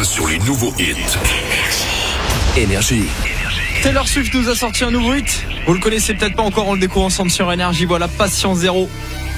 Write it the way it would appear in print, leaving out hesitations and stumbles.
main sur les nouveaux hits. Énergie. Taylor Swift nous a sorti un nouveau hit. Vous le connaissez peut-être pas encore, on le découvre ensemble sur Énergie. Voilà, Patience Zéro.